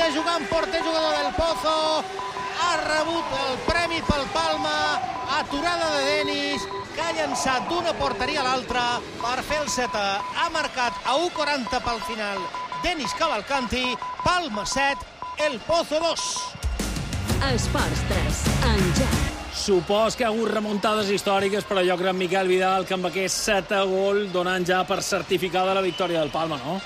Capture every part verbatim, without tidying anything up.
també jugant porter jugador del Pozo. Ha rebut el premi pel Palma. Aturada de Denis, que ha llançat d'una porteria a l'altra per fer el setè. Ha marcat a u quaranta pel final Denis Cavalcanti. Palma set, el Pozo dos. Esports tres, en joc. Supos que hi ha hagut remuntades històriques, però jo crec Miquel Vidal que amb aquest setè gol donant ja per certificada la victòria del Palma, no?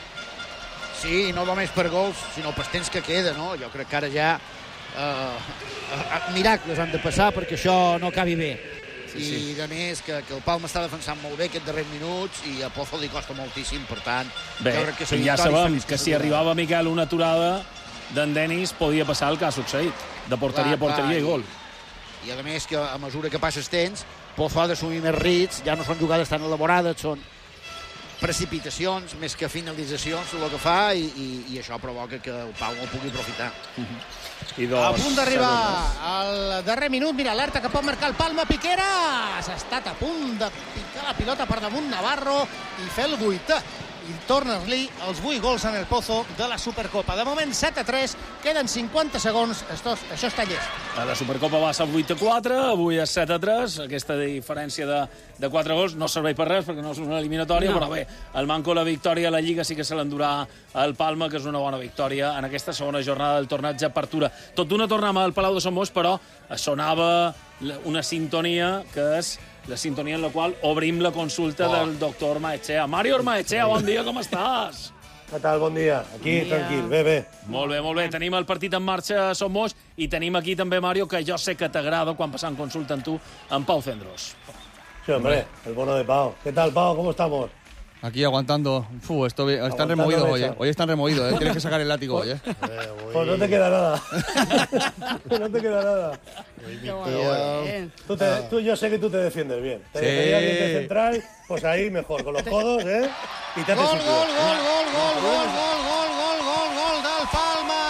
Sí, no només per gols, sinó per temps que queda, no? Jo crec que ara ja eh, miracles han de passar perquè això no acabi bé. Sí, sí. I, a més, que, que el Palma està defensant molt bé aquests darrers minuts i a Pozo li costa moltíssim, per tant... Bé, jo crec que ja sabem que si arribava, Miquel, una aturada d'en Denis podia passar el que ha succeït, de porteria a porteria i gol. I, i a més que a mesura que passes temps, Pozo ha d'assumir més rits, ja no són jugades tan elaborades, són precipitacions més que finalitzacions el que fa i, i, i això provoca que el Palma el pugui aprofitar. Uh-huh. I dos, a punt d'arribar al darrer minut, mira, alerta que pot marcar el Palma. Piqueras ha estat a punt de picar la pilota per damunt Navarro i fer el vuitè. I torna-li els vuit gols en el Pozo de la Supercopa. De moment set a tres, queden cinquanta segons, això, això està llest. A la Supercopa va ser vuit a quatre, avui és set a tres, aquesta diferència de, de quatre gols no serveix per res perquè no és una eliminatòria, no. Però bé, el manco la victòria a la Lliga sí que se l'endurà el Palma, que és una bona victòria en aquesta segona jornada del torneig d'apertura. Tot d'una tornàvem al Palau de Sant Moix, però sonava una sintonia que és la sintonia en la qual obrim la consulta oh. del doctor Ormaechea. Mario Ormaechea, bon dia, com estàs? Què tal, bon dia? Aquí, bon dia. Tranquil, bé, bé. Molt bé, molt bé. Tenim el partit en marxa a Sant Moix i tenim aquí també, Mario, que jo sé que t'agrada quan passant consulta amb tu, en Pau Cendros. Sí, hombre, el bono de Pau. ¿Qué tal, Pau? ¿Cómo estamos? Aquí aguantando. Uf, esto, están removidos hoy, ¿eh? Hoy están removidos, ¿eh? Tienes que sacar el látigo hoy, ¿eh? Pues no te queda nada. No te queda nada. Tú, te, tú, yo sé que tú te defiendes bien. Te sí. defendías bien de central, pues ahí mejor, con los codos, ¿eh? Y te haces gol, sitio. gol, gol, gol, gol, gol, gol, gol, gol, gol, gol del Palma!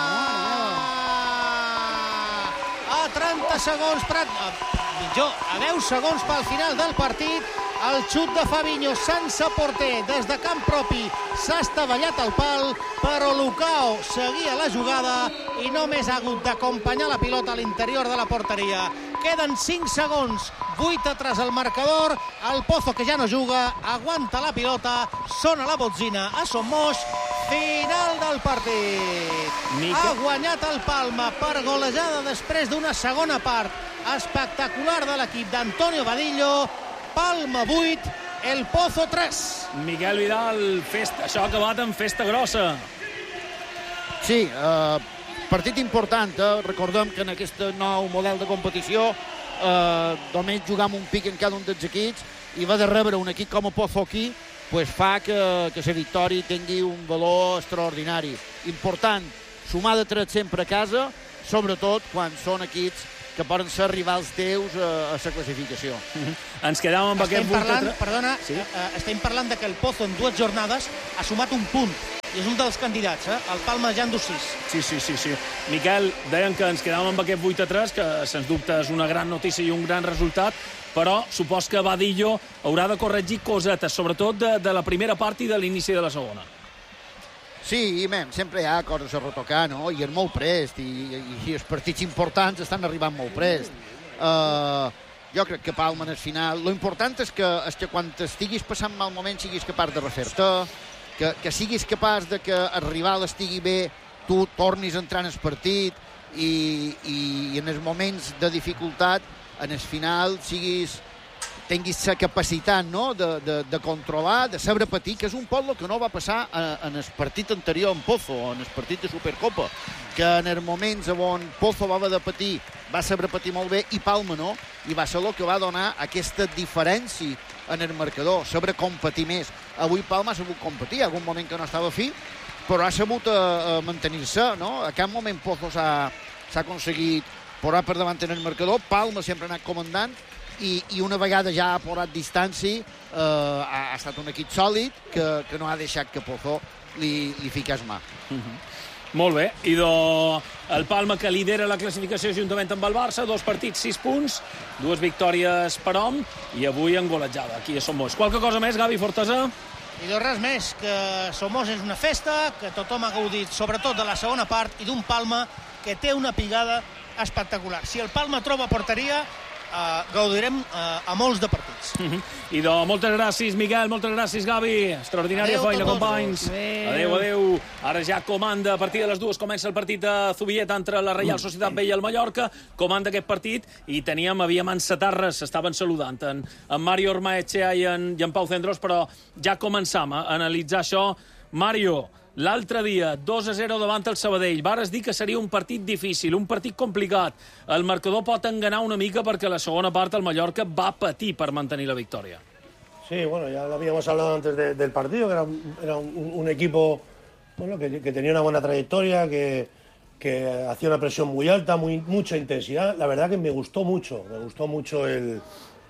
A trenta segons, Prat... Mitjó, a deu segons pel final del partit, el xut de Fabinho sense porter des de camp propi s'ha estavellat al pal, però Lucao seguia la jugada i només ha hagut d'acompanyar la pilota a l'interior de la porteria. Queden cinc segons, vuit a tres al marcador, el Pozo, que ja no juga, aguanta la pilota, sona la botzina a Son Moix, final del partit. Mica. Ha guanyat el Palma per golejada després d'una segona part espectacular de l'equip d'Antonio Vadillo. Palma vuit, el Pozo tres. Miquel Vidal, festa, això ha acabat amb festa grossa. Sí, eh, partit important, eh? Recordem que en aquest nou model de competició eh, només jugar amb un pic en cada un dels equips i va de rebre un equip com el Pozo aquí, pues fa que, que la victòria tingui un valor extraordinari. Important, sumar de tres sempre a casa, sobretot quan són equips que poden ser rivals teus a, a la classificació. Uh-huh. Ens quedàvem amb aquest parlant, vuit... Perdona, sí? eh, estem parlant de que el Pozo en dues jornades ha sumat un punt i és un dels candidats, eh? El Palma ja en du sis. Sí, sí, sí, sí. Miquel, deien que ens quedàvem amb aquest vuit a tres, que sens dubte és una gran notícia i un gran resultat, però supos que Vadillo haurà de corregir cosetes, sobretot de, de la primera part i de l'inici de la segona. Sí, men, sempre hi ha coses a retocar, no? I és molt prest, i, i, i els partits importants estan arribant molt prest. Uh, jo crec que Palma en el final... Lo important és que, és que quan estiguis passant mal moment siguis capaç de refer-te, que, que siguis capaç de que el rival estigui bé, tu tornis a entrar en el partit i, i, i en els moments de dificultat, en el final siguis... tinguis la capacitat, no?, de, de, de controlar, de saber patir, que és un poc el que no va passar en el partit anterior en Pozo, en el partit de Supercopa, que en els moments on Pozo va haver de patir, va saber patir molt bé, i Palma no, i va ser el que va donar aquesta diferència en el marcador, saber competir més. Avui Palma ha sabut competir, en algun moment que no estava fi, però ha sabut uh, mantenir-se, no? A cap moment Pozo s'ha aconseguit posar per davant en el marcador, Palma sempre ha anat comandant, I, i una vegada ja ha posat distància, eh, ha, ha estat un equip sòlid que, que no ha deixat que Pozo li, li fiqués mà. Uh-huh. Molt bé, i do, el Palma, que lidera la classificació juntament amb el Barça, dos partits, sis punts, dues victòries per hom, i avui engolejada aquí a Son Moix. Qualque cosa més, Gavi Fortesa? I doncs res més, que Somos és una festa, que tothom ha gaudit sobretot de la segona part i d'un Palma que té una pigada espectacular. Si el Palma troba porteria, Uh, gaudirem uh, a molts de partits. Uh -huh. I doncs, moltes gràcies, Miquel, moltes gràcies, Gavi. Extraordinària Adéu, feina, tots. companys. Adéu, adéu. Ara ja comanda, a partir de les dues comença el partit de Zubieta entre la Reial Societat B i el Mallorca. Comanda aquest partit i teníem, havíem encetat res, s'estaven saludant en, en Mario Ormaechea i en, i en Pau Cendros, però ja començam a analitzar això. Mario, l'altre dia, dos a zero davant el Sabadell. Vares dir que seria un partit difícil, un partit complicat. El marcador pot enganar una mica perquè la segona part el Mallorca va patir per mantenir la victòria. Sí, bueno, ya lo habíamos hablado antes de, del partido, que era, un, era un, un equipo bueno, que, que tenía una buena trayectoria, que, que hacía una presión muy alta, muy, mucha intensidad. La verdad que me gustó mucho, me gustó mucho el,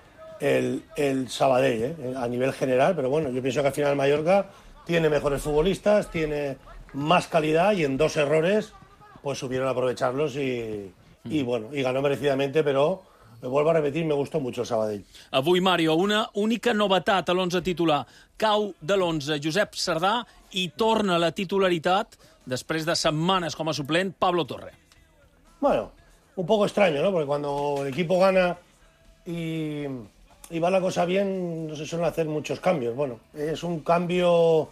el, el Sabadell, ¿eh? A nivel general, pero bueno, yo pienso que al final Mallorca tiene mejores futbolistas, tiene más calidad y en dos errores pues supieron aprovecharlos y, y bueno, y ganó merecidamente, pero me vuelvo a repetir, me gustó mucho el Sabadell. Avui, Mario, una única novetat a l'onze titular. Cau de l'onze Josep Sardà i torna a la titularitat, després de setmanes com a suplent, Pablo Torre. Bueno, un poco extraño, ¿no? Porque cuando el equipo gana y... y va la cosa bien, no se suelen hacer muchos cambios. Bueno, es un cambio,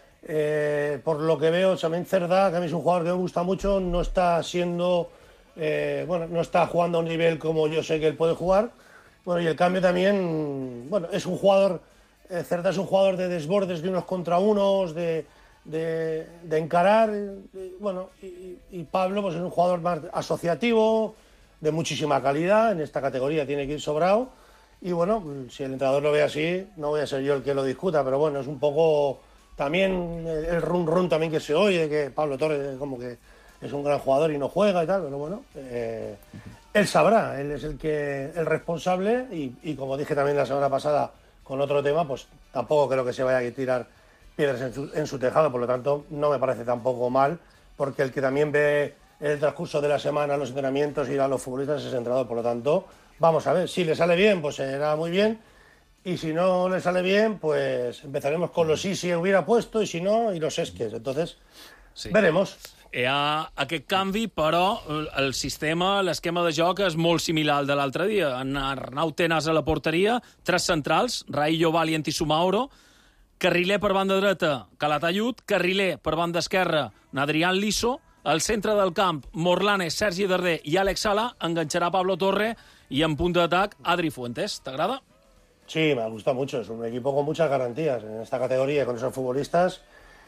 eh, por lo que veo, también Cerdá, que a mí es un jugador que me gusta mucho, no está siendo, eh, bueno, no está jugando a un nivel como yo sé que él puede jugar. Bueno, y el cambio también, bueno, es un jugador, eh, Cerdá es un jugador de desbordes, de unos contra unos, de, de, de encarar, y, bueno, y, y Pablo pues es un jugador más asociativo, de muchísima calidad, en esta categoría tiene que ir sobrado. Y bueno, si el entrenador lo ve así, no voy a ser yo el que lo discuta, pero bueno, es un poco también el, el run run también que se oye, que Pablo Torres como que es un gran jugador y no juega y tal, pero bueno, eh, él sabrá, él es el que el responsable y, y como dije también la semana pasada con otro tema, pues tampoco creo que se vaya a tirar piedras en su, en su tejado, por lo tanto no me parece tampoco mal, porque el que también ve el transcurso de la semana, los entrenamientos y a los futbolistas es el entrenador, por lo tanto... Vamos a ver, si le sale bien, pues será muy bien, y si no le sale bien, pues empezaremos con los sí si hubiera puesto, i si no, i los esques. Entonces, sí. Veremos. Hi ha aquest canvi, però el sistema, l'esquema de joc és molt similar al de l'altre dia. En Arnau Tenas a la porteria, tres centrals, Raillo, Valiant i Sumaoro, carriler per banda dreta, Calatayud, carriler per banda esquerra, Adrián Liso, al centre del camp, Morlanes, Sergi Darder i Àlex Sala, enganxarà Pablo Torre y en punto de ataque, Adri Fuentes. ¿Te agrada? Sí, me gusta mucho. Es un equipo con muchas garantías en esta categoría, con esos futbolistas.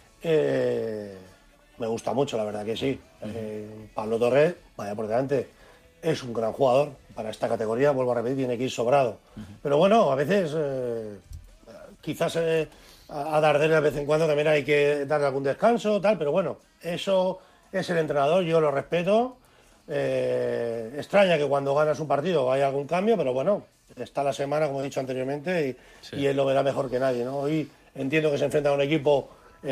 Eh, me gusta mucho, la verdad que sí. Uh-huh. eh, Pablo Torre, vaya por delante, es un gran jugador. Para esta categoría, vuelvo a repetir, tiene que ir sobrado. Uh-huh. Pero bueno, a veces, eh, quizás eh, a Darder de vez en cuando también hay que darle algún descanso, tal, pero bueno, eso es el entrenador, yo lo respeto. Eh, extraña que cuando ganas un partido haya algún cambio, pero bueno, está la semana, como he dicho anteriormente, y, sí. y él lo verá mejor que nadie, ¿no? Hoy entiendo que se enfrenta a un equipo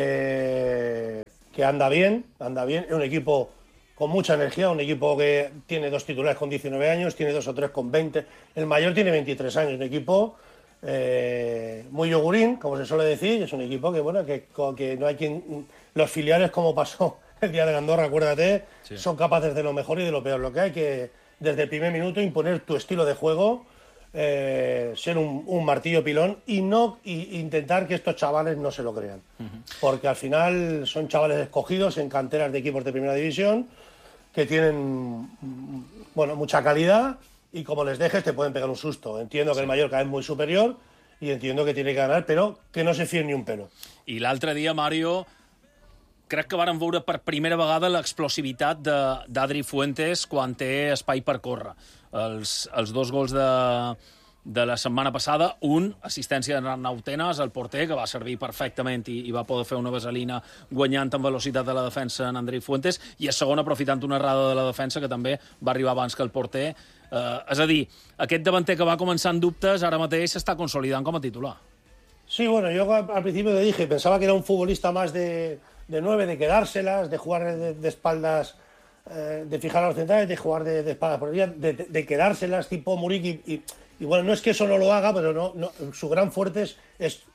eh, que anda bien, anda bien, es un equipo con mucha energía, un equipo que tiene dos titulares con diecinueve años, tiene dos o tres con veinte, el mayor tiene veintitrés años, un equipo eh, muy yogurín, como se suele decir, es un equipo que, bueno, que, que no hay quien, los filiales como pasó el día de Andorra, acuérdate, sí. son capaces de lo mejor y de lo peor. Lo que hay que, desde el primer minuto, imponer tu estilo de juego, eh, ser un, un martillo pilón y no y intentar que estos chavales no se lo crean. Uh-huh. Porque al final son chavales escogidos en canteras de equipos de primera división que tienen, bueno, mucha calidad y como les dejes te pueden pegar un susto. Entiendo sí. que el Mallorca es muy superior y entiendo que tiene que ganar, però que no se fien ni un pelo. I l'altre dia, Mario... Crec que vàrem veure per primera vegada l'explosivitat d'Adri Fuentes quan té espai per córrer. Els, els dos gols de, de la setmana passada, un, assistència d'Arnau Tenas, el porter, que va servir perfectament i, i va poder fer una vaselina guanyant amb velocitat de la defensa en Andrei Fuentes, i el segon aprofitant una errada de la defensa que també va arribar abans que el porter. Eh, és a dir, aquest davanter que va començar en dubtes ara mateix s'està consolidant com a titular. Sí, bueno, yo al principio te dije, pensaba que era un futbolista más de... de nueve, de quedárselas, de jugar de, de espaldas, eh, de fijar a los centrales, de jugar de, de espaldas por el día, de, de, de quedárselas tipo Muriqui. Y, y, y bueno, no es que eso no lo haga, pero no, no, su gran fuerte es, es, es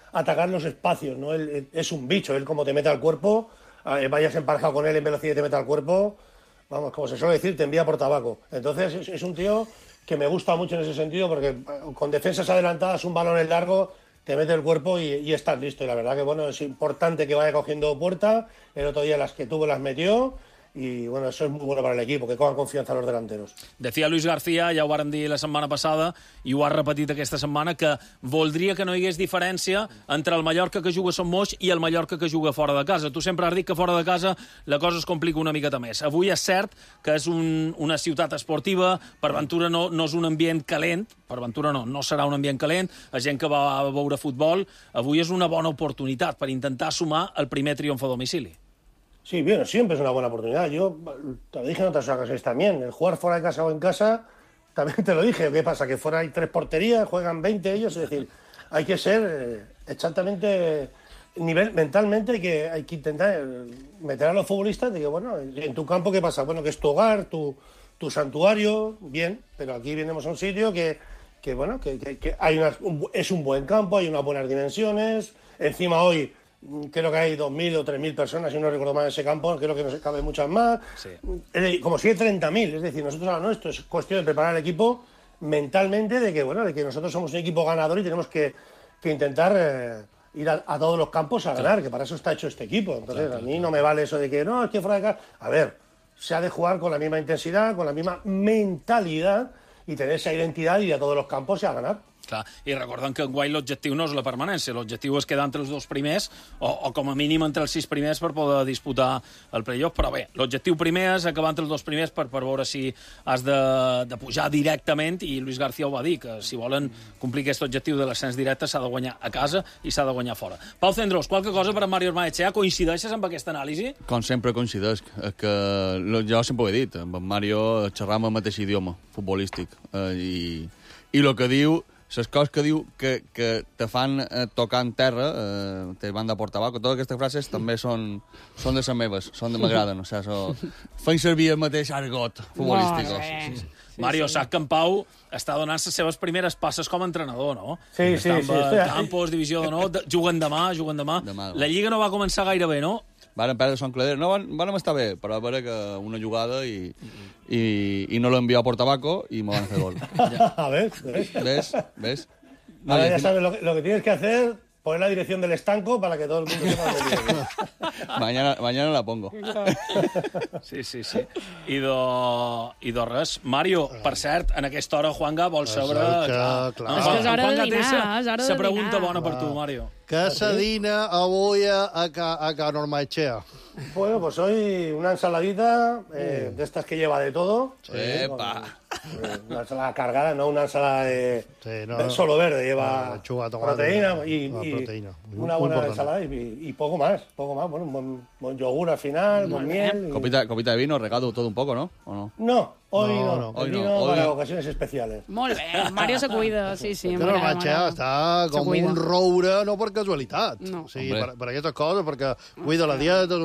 atacar los espacios, ¿no? Él, él es un bicho, él como te mete al cuerpo, eh, vayas emparejado con él en velocidad y te mete al cuerpo, vamos, como se suele decir, te envía por tabaco. Entonces es, es un tío que me gusta mucho en ese sentido, porque con defensas adelantadas, un balón en largo, te mete el cuerpo y, y estás listo. Y la verdad que bueno, es importante que vaya cogiendo puerta. El otro día las que tuvo las metió. I, bueno, això és molt bueno per a l'equip, que cogen confiança a los delanteros. Decía Luis García, ja ho vàrem dir la setmana passada, i ho ha repetit aquesta setmana, que voldria que no hi hagués diferència entre el Mallorca que juga a Son Moix i el Mallorca que juga fora de casa. Tu sempre has dit que fora de casa la cosa es complica una miqueta més. Avui és cert que és un, una ciutat esportiva, per ventura no, no és un ambient calent, per ventura no, no serà un ambient calent, la gent que va a veure futbol, avui és una bona oportunitat per intentar sumar el primer triomf a domicili. Sí, bien, siempre es una buena oportunidad. Yo te lo dije en otras ocasiones también. El jugar fuera de casa o en casa, también te lo dije. ¿Qué pasa? Que fuera hay tres porterías, juegan veinte ellos. Es decir, hay que ser eh, exactamente... nivel mentalmente hay que, hay que intentar meter a los futbolistas de que, bueno, en tu campo, ¿qué pasa? Bueno, que es tu hogar, tu, tu santuario, bien, pero aquí venimos a un sitio que, que bueno, que, que, que hay una, un, es un buen campo, hay unas buenas dimensiones. Encima hoy... creo que hay dos mil o tres mil personas, si no recuerdo mal, en ese campo, creo que no se caben muchas más. Sí. Como si hay treinta mil, es decir, nosotros ahora nuestro es cuestión de preparar el equipo mentalmente, de que bueno, de que nosotros somos un equipo ganador y tenemos que, que intentar eh, ir a, a todos los campos a ganar, claro, que para eso está hecho este equipo. Entonces, claro, a mí claro. no me vale eso de que no, es que fuera de casa. A ver, se ha de jugar con la misma intensidad, con la misma mentalidad y tener esa identidad y ir a todos los campos y a ganar. Clar, i recordem que enguany l'objectiu no és la permanència, l'objectiu és quedar entre els dos primers o, o com a mínim entre els sis primers per poder disputar el playoff, però bé, l'objectiu primer és acabar entre els dos primers per, per veure si has de, de pujar directament, i Luis García ho va dir, que si volen complir aquest objectiu de l'ascens directe s'ha de guanyar a casa i s'ha de guanyar fora. Pau Cendros, qualque cosa per a Mario Ormaechea? Coincideixes amb aquesta anàlisi? Com sempre coincideix, que jo sempre ho he dit, amb en Mario xerram el mateix idioma futbolístic, eh, i, i el que diu, les coses que diu que, que te fan eh, tocar en terra, eh, te van de portar tabaco, totes aquestes frases també són, són de les meves, són de m'agraden, o sigui, so, feim servir el mateix argot futbolístic. Sí, sí. Mario, sí, sí. Saps que en Pau està donant les seves primeres passes com a entrenador, no? Sí, sí, està sí. sí Campos, divisió d'honor, juguen demà, juguen demà. demà. La Lliga no va començar gaire bé, no? Van perdre Son Clader. No, van, van estar bé, però va veure que una jugada i, i, i no l'envió a Portabaco y me van a hacer gol. Ya. A ver, ¿ves? ¿Ves? ¿Ves? No, ahora ya sabes lo que, lo que tienes que hacer, poner la dirección del estanco para que todo el mundo sepa dónde viene. mañana, mañana la pongo. Sí, sí, sí. I de, i de res. Mario, per cert, en aquesta hora Juanga vol saber... Clar, clar. No, és que és hora de dinar, és hora de dinar. La pregunta bona per tu, Mario. Què se dina avui a, a, a Can Ormaechea? Bueno, pues hoy una ensaladita eh, de estas que lleva de todo. Sí, ¡epa! Con, eh, una ensalada cargada, no una ensalada de, sí, no, de solo verde, lleva no, chuga, tomate, proteína y, no, y proteína. una buena importante. ensalada y, y poco más, poco más. Bueno, un buen, buen yogur al final, con miel. Y... Copita, copita de vino, regado todo un poco, ¿no? ¿O no? No, hoy no. no, no. Hoy vino no. para hoy... ocasiones especiales. Molt bé, Mario se cuida, sí, sí. Can Ormaechea està com un roure, no per casualitat. No. Sí, per, per aquestes coses, perquè cuida la dieta,